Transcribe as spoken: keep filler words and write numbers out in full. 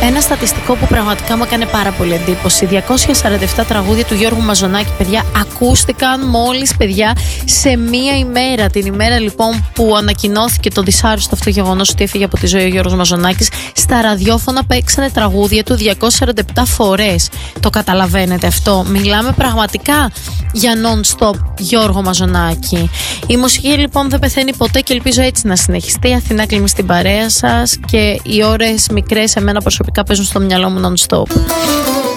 Ένα στατιστικό που πραγματικά μου έκανε πάρα πολύ εντύπωση. διακόσια σαράντα επτά τραγούδια του Γιώργου Μαζονάκη, παιδιά, ακούστηκαν μόλις, παιδιά, σε μία ημέρα. Την ημέρα λοιπόν που ανακοινώθηκε το δυσάρεστο αυτό γεγονός ότι έφυγε από τη ζωή ο Γιώργος Μαζονάκης, στα ραδιόφωνα παίξανε τραγούδια του διακόσιες σαράντα επτά φορές. Το καταλαβαίνετε αυτό? Μιλάμε πραγματικά για non-stop Γιώργο Μαζονάκη. Η μουσική λοιπόν δεν πεθαίνει ποτέ και ελπίζω έτσι να συνεχιστεί. Η Αθηνά Κλίμη στην παρέα σας και οι ώρες μικρές εμένα προσωπικά παίζουν στο μυαλό μου non-stop.